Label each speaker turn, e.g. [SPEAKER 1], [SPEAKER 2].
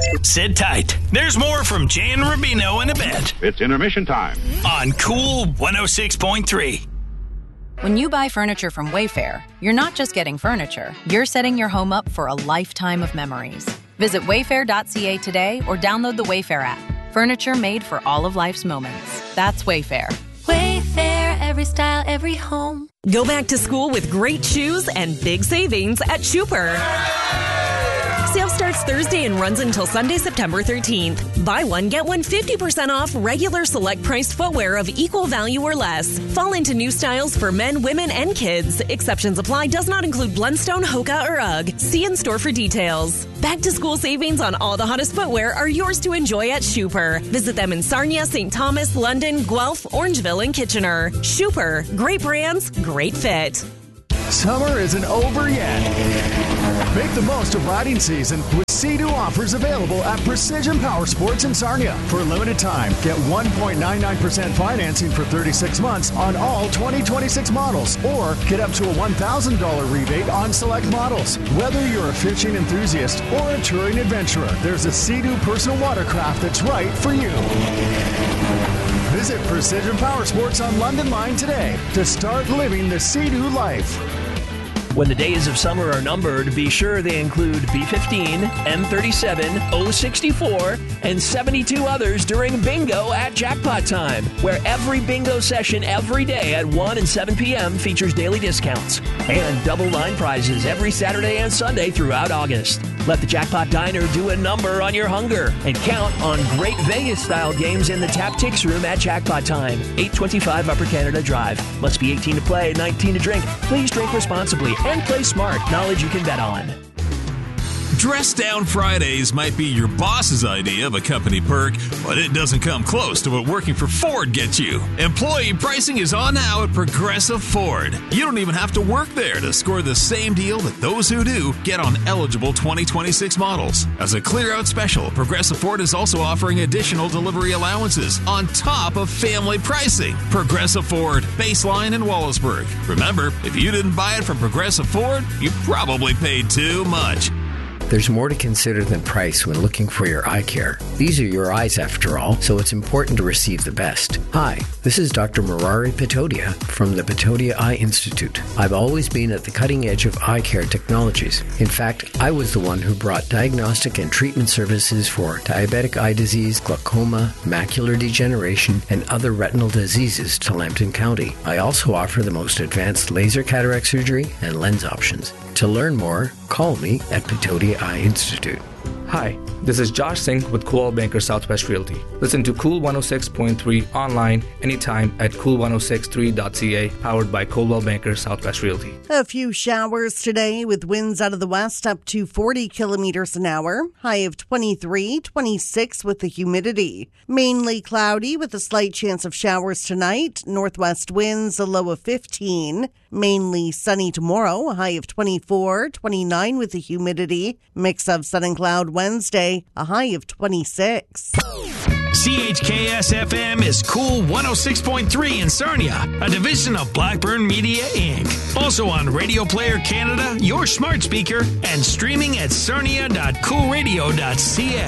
[SPEAKER 1] Sit tight. There's more from Jay and Rubino in a bit.
[SPEAKER 2] It's intermission time.
[SPEAKER 1] On Cool 106.3.
[SPEAKER 3] When you buy furniture from Wayfair, you're not just getting furniture. You're setting your home up for a lifetime of memories. Visit wayfair.ca today or download the Wayfair app. Furniture made for all of life's moments. That's Wayfair.
[SPEAKER 4] Wayfair, every style, every home.
[SPEAKER 5] Go back to school with great shoes and big savings at Schuper. Sale starts Thursday and runs until Sunday, September 13th. Buy one, get one 50% off regular select priced footwear of equal value or less. Fall into new styles for men, women, and kids. Exceptions apply. Does not include Blundstone, Hoka, or UGG. See in store for details. Back to school savings on all the hottest footwear are yours to enjoy at Schuper. Visit them in Sarnia, St. Thomas, London, Guelph, Orangeville, and Kitchener. Schuper. Great brands, great fit.
[SPEAKER 6] Summer isn't over yet. Make the most of riding season with Sea-Doo offers available at Precision Power Sports in Sarnia. For a limited time, get 1.99% financing for 36 months on all 2026 models, or get up to a $1,000 rebate on select models. Whether you're a fishing enthusiast or a touring adventurer, there's a Sea-Doo personal watercraft that's right for you. Visit Precision Power Sports on London Line today to start living the Sea-Doo life.
[SPEAKER 7] When the days of summer are numbered, be sure they include B15, M37, O64, and 72 others during bingo at Jackpot Time, where every bingo session every day at 1 and 7 p.m. features daily discounts and double line prizes every Saturday and Sunday throughout August. Let the Jackpot Diner do a number on your hunger and count on great Vegas-style games in the Tap Tix Room at Jackpot Time, 825 Upper Canada Drive. Must be 18 to play, 19 to drink. Please drink responsibly and play smart. Knowledge you can bet on.
[SPEAKER 8] Dress Down Fridays might be your boss's idea of a company perk, but it doesn't come close to what working for Ford gets you. Employee pricing is on now at Progressive Ford. You don't even have to work there to score the same deal that those who do get on eligible 2026 models. As a clear-out special, Progressive Ford is also offering additional delivery allowances on top of family pricing. Progressive Ford, Baseline in Wallaceburg. Remember, if you didn't buy it from Progressive Ford, you probably paid too much.
[SPEAKER 9] There's more to consider than price when looking for your eye care. These are your eyes after all, so it's important to receive the best. Hi, this is Dr. Murari Patodia from the Patodia Eye Institute. I've always been at the cutting edge of eye care technologies. In fact, I was the one who brought diagnostic and treatment services for diabetic eye disease, glaucoma, macular degeneration, and other retinal diseases to Lambton County. I also offer the most advanced laser cataract surgery and lens options. To learn more, call me at Patodia Eye Institute.
[SPEAKER 10] Hi, this is Josh Singh with Coldwell Banker Southwest Realty. Listen to Cool 106.3 online anytime at cool1063.ca, powered by Coldwell Banker Southwest Realty.
[SPEAKER 11] A few showers today with winds out of the west up to 40 kilometers an hour. High of 23, 26 with the humidity. Mainly cloudy with a slight chance of showers tonight. Northwest winds, a low of 15. Mainly sunny tomorrow, a high of 24, 29 with the humidity. Mix of sun and cloud Wednesday, a high of 26.
[SPEAKER 1] CHKS-FM is Cool 106.3 in Sarnia, a division of Blackburn Media, Inc. Also on Radio Player Canada, your smart speaker, and streaming at sarnia.coolradio.ca.